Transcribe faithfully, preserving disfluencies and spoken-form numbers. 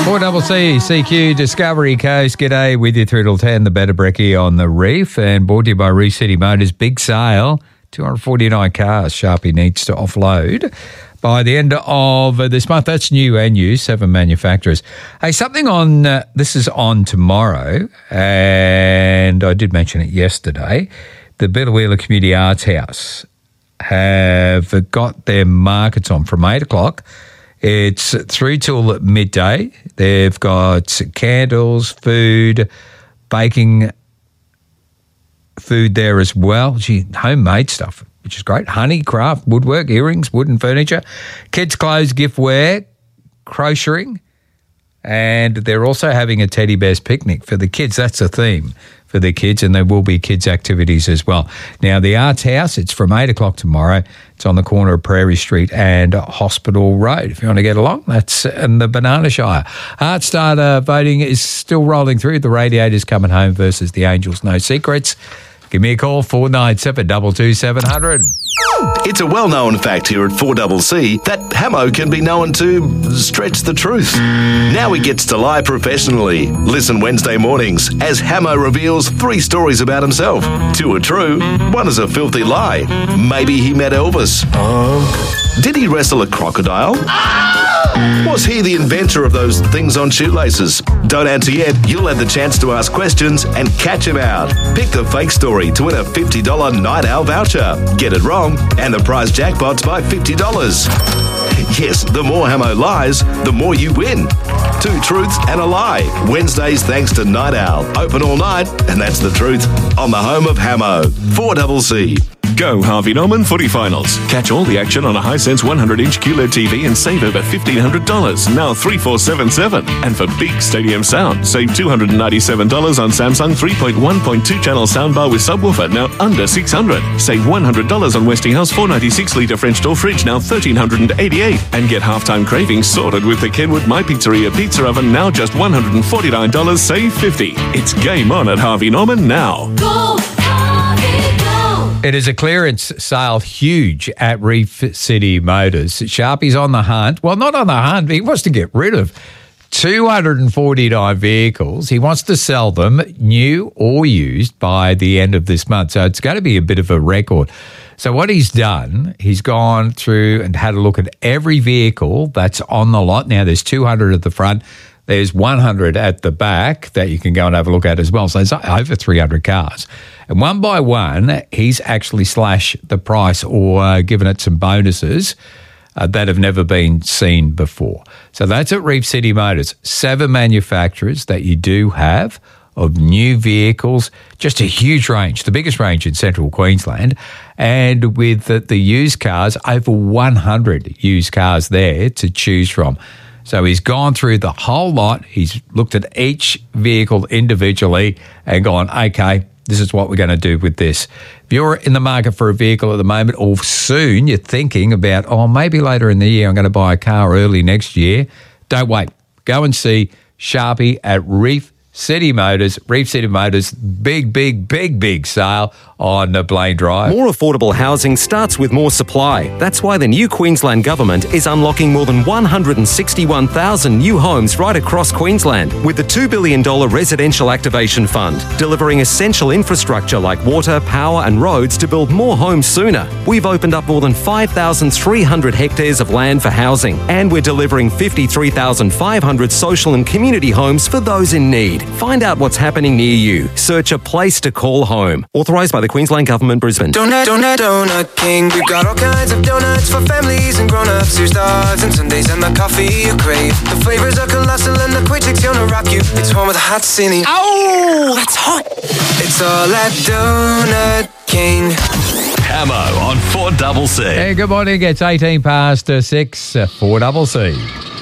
four C C, C Q, Discovery Coast. G'day, with you through till ten, the Better Brekkie on the Reef, and brought to you by Reef City Motors. Big sale, two hundred forty-nine cars Sharpie needs to offload by the end of this month. That's new and used, seven manufacturers. Hey, something on, uh, this is on tomorrow, and I did mention it yesterday. The Biloela Community Arts House have got their markets on from eight o'clock. It's through till midday. They've got candles, food, baking food there as well. Gee, homemade stuff, which is great. Honey, craft, woodwork, earrings, wooden furniture, kids' clothes, giftware, crocheting, and they're also having a teddy bear's picnic for the kids. That's a theme for the kids, and there will be kids' activities as well. Now, the Arts House, it's from eight o'clock tomorrow. It's on the corner of Prairie Street and Hospital Road. If you want to get along, that's in the Banana Shire. Arts Starter voting is still rolling through. The Radiators coming home versus the Angels. No secrets. Give me a call, four nine seven, two two seven zero zero. It's a well-known fact here at four C C that Hamo can be known to stretch the truth. Now he gets to lie professionally. Listen Wednesday mornings as Hamo reveals three stories about himself. Two are true, one is a filthy lie. Maybe he met Elvis. Oh. Did he wrestle a crocodile? Was he the inventor of those things on shoelaces? Don't answer yet. You'll have the chance to ask questions and catch him out. Pick the fake story to win a fifty dollars Night Owl voucher. Get it wrong, and the prize jackpot's by fifty dollars. Yes, the more Hamo lies, the more you win. Two truths and a lie. Wednesdays thanks to Night Owl. Open all night, and that's the truth. On the home of Hamo. four C C. Go Harvey Norman Footy Finals. Catch all the action on a Hisense one hundred inch Q L E D T V and save over fifteen hundred dollars, now three four seven seven. And for big stadium sound, save two hundred ninety-seven dollars on Samsung three point one point two channel soundbar with subwoofer, now under six hundred dollars. Save one hundred dollars on Westinghouse four ninety-six litre French door fridge, now one thousand three hundred eighty-eight dollars. And get halftime cravings sorted with the Kenwood My Pizzeria pizza oven, now just one hundred forty-nine dollars, save fifty dollars. It's game on at Harvey Norman now. Go! It is a clearance sale, huge, at Reef City Motors. Sharpie's on the hunt. Well, not on the hunt. He wants to get rid of two hundred forty-nine vehicles. He wants to sell them new or used by the end of this month. So it's going to be a bit of a record. So what he's done, he's gone through and had a look at every vehicle that's on the lot. Now, there's two hundred at the front. There's one hundred at the back that you can go and have a look at as well. So there's over three hundred cars. And one by one, he's actually slashed the price or uh, given it some bonuses uh, that have never been seen before. So that's at Reef City Motors. Seven manufacturers that you do have of new vehicles, just a huge range, the biggest range in central Queensland. And with the, the used cars, over one hundred used cars there to choose from. So he's gone through the whole lot. He's looked at each vehicle individually and gone, okay, this is what we're going to do with this. If you're in the market for a vehicle at the moment, or soon you're thinking about, oh, maybe later in the year I'm going to buy a car early next year, don't wait. Go and see Sharpie at Reef City Motors. Reef City Motors, big, big, big, big sale on the Blaine Drive. More affordable housing starts with more supply. That's why the new Queensland Government is unlocking more than one hundred sixty-one thousand new homes right across Queensland with the two billion dollars Residential Activation Fund, delivering essential infrastructure like water, power and roads to build more homes sooner. We've opened up more than five thousand three hundred hectares of land for housing, and we're delivering fifty-three thousand five hundred social and community homes for those in need. Find out what's happening near you. Search a place to call home. Authorised by the Queensland Government, Brisbane. Donut, donut, donut king. We've got all kinds of donuts for families and grown-ups. Here's dogs and Sundays and the coffee you crave. The flavours are colossal and the quick take's gonna rock you. It's home of the hot cine. Oh, that's hot. It's all at Donut King. Hamo on four C C. Hey, good morning. It's eighteen past six, four C C.